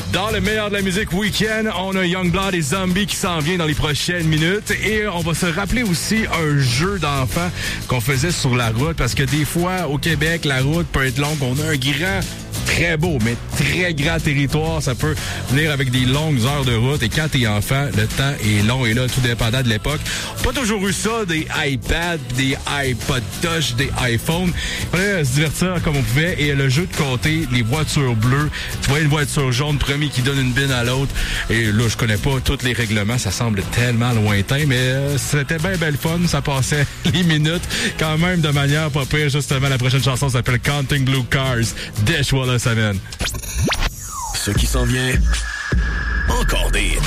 Dans le meilleur de la musique week-end, on a Youngblood et Zombie qui s'en vient dans les prochaines minutes. Et on va se rappeler aussi un jeu d'enfant qu'on faisait sur la route. Parce que des fois, au Québec, la route peut être longue. On a un grand, très beau, mais très grand territoire. Ça peut venir avec des longues heures de route. Et quand t'es enfant, le temps est long. Et là, tout dépendant de l'époque. Pas toujours eu ça, des iPads, des iPod Touch, des iPhones. Il fallait se divertir comme on pouvait. Et le jeu de compter, les voitures bleues. Tu vois une voiture jaune, premier qui donne une bine à l'autre. Et là, je connais pas tous les règlements. Ça semble tellement lointain. Mais c'était bien belle fun. Ça passait les minutes quand même de manière pas pire. Justement, la prochaine chanson s'appelle Counting Blue Cars. Dishwaller Seven. Ce qui s'en vient, encore des hits.